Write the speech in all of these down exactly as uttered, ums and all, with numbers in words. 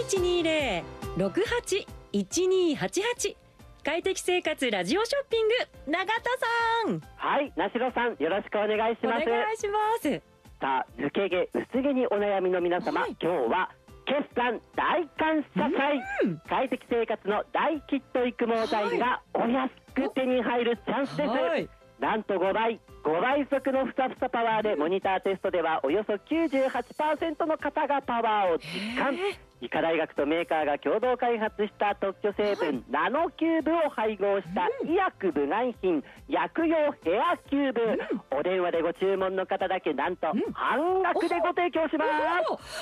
ちにゼロ ろくはち いちにはちはち。快適生活ラジオショッピング、永田さん。 はい、なしろさん、よろしくお願いします。 お願いします。 さあ、抜け毛薄毛にお悩みの皆様、はい、今日は決算大感謝祭、快適生活の大ヒット育毛剤がお安く手に入るチャンスです、はい、なんとごばいごばい速のふさふさパワーで、モニターテストではおよそ きゅうじゅうはちパーセント の方がパワーを実感。医科大学とメーカーが共同開発した特許成分、はい、ナノキューブを配合した医薬部外品、薬用ヘアキューブ、うん、お電話でご注文の方だけなんと半額でご提供します。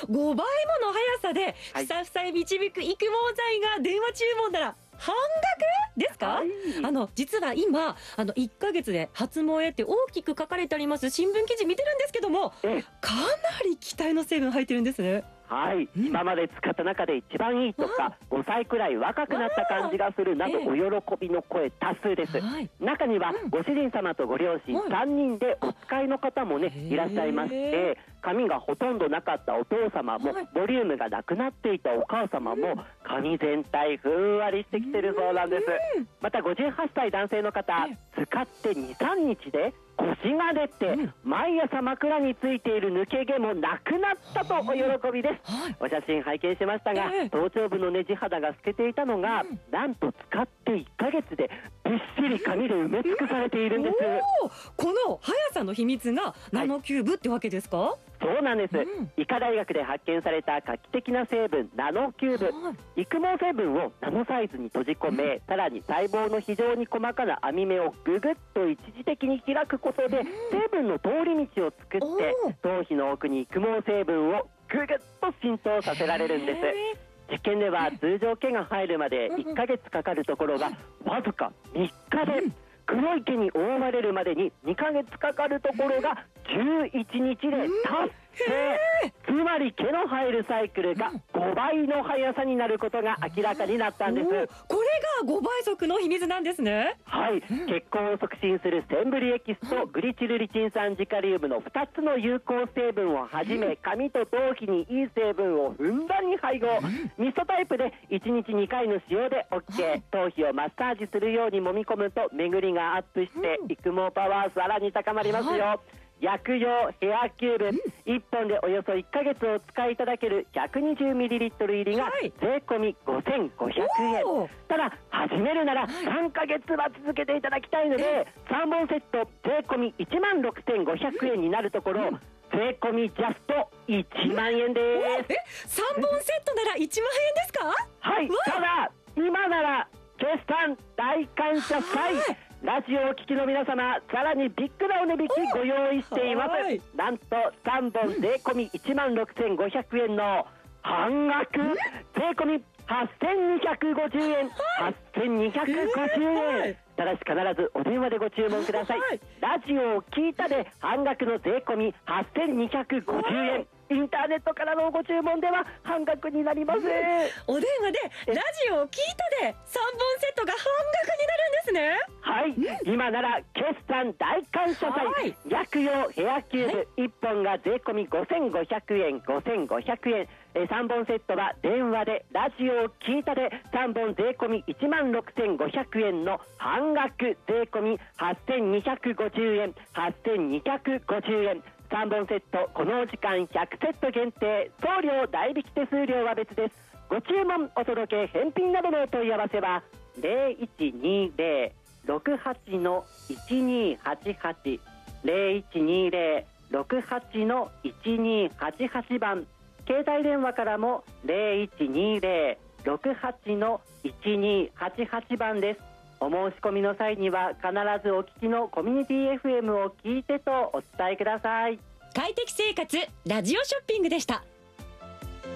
ごばいもの速さでふさふさへ導く育毛剤が電話注文なら半額ですか？はい、あの実は今あのいっかげつで初萌えって大きく書かれてあります新聞記事見てるんですけども、かなり期待の成分入ってるんですね。 はい、うん、今まで使った中で一番いいとか、ごさいくらい若くなった感じがするなど、お喜びの声多数です、はい、中にはご主人様とご両親さんにんでお使いの方もね、いらっしゃいまして、髪がほとんどなかったお父様も、ボリュームがなくなっていたお母様も、髪全体ふんわりしてきてるそうなんです。またごじゅうはっさい男性の方、使ってにさんにちで腰が出て、うん、毎朝枕についている抜け毛もなくなったとお喜びです、はい、お写真拝見しましたが、えー、頭頂部のねじ肌が透けていたのが、うん、なんと使っていっかげつでびっしり髪で埋め尽くされているんです。 この速さの秘密がナノキューブってわけですか？はい、 そうなんです、うん、医科大学で発見された画期的な成分ナノキューブ、はい、育毛成分をナノサイズに閉じ込め、うん、さらに細胞の非常に細かな網目をぐぐっと一時的に開くことで、うん、成分の通り道を作って頭皮の奥に育毛成分をぐぐっと浸透させられるんです。実験では通常毛が生えるまでいっかげつかかるところがわずかみっかで、黒い毛に覆われるまでににかげつかかるところがじゅういちにちで達成。つまり毛の生えるサイクルがごばいの速さになることが明らかになったんです。 これがごばい速の秘密なんですね。 はい、血行を促進するセンブリエキスとグリチルリチン酸ジカリウムのふたつの有効成分をはじめ、髪と頭皮にいい成分をふんだんに配合。ミストタイプでいちにちにかいの使用で OK。 頭皮をマッサージするように揉み込むと巡りがアップして育毛パワーさらに高まりますよ。はい、薬用ヘアキューブ、うん、いっぽんでおよそいっかげつお使いいただける ひゃくにじゅうミリリットル 入りが税込みごせんごひゃくえん、はい、ただ始めるならさんかげつは続けていただきたいので、さんぼんセット税込みいちまんろくせんごひゃくえんになるところ、うん、税込みジャストいちまんえんです。 え、さんぼんセットならいちまんえんですか？ はい、ただ今なら決算大感謝祭、ラジオをお聞きの皆様、さらにビッグなお値引きご用意しています。なんとさんぼん税込みいちまんろくせんごひゃくえんの半額税込みはっせんにひゃくごじゅうえん、はっせんにひゃくごじゅうえん、ただし必ずお電話でご注文ください。ラジオを聞いたで半額の税込みはっせんにひゃくごじゅうえん、インターネットからのご注文では半額になります。 お電話でラジオを聞いたでさんぼんセットが半額になるんですね。 はい、うん、今なら決算大感謝祭、はい、薬用ヘアキューブ、はい、いっぽんが税込みごせんごひゃくえん、ごせんごひゃくえん、えさんぼんセットは電話でラジオを聞いたでさんぼん税込みいちまんろくせんごひゃくえんの半額税込みはっせんにひゃくごじゅうえん、はっせんにひゃくごじゅうえん、さんぼんセットこのお時間ひゃくセット限定、送料代引き手数料は別です。ご注文お届け返品などのお問い合わせは ゼロいちにゼロ ろくはち いちにはちはち ゼロいちにゼロ ろくはち いちにはちはち 番、携帯電話からも ゼロいちにゼロ ろくはち いちにはちはち 番です。お申し込みの際には必ずお聞きのコミュニティ エフエム を聞いてとお伝えください。 快適生活ラジオショッピングでした。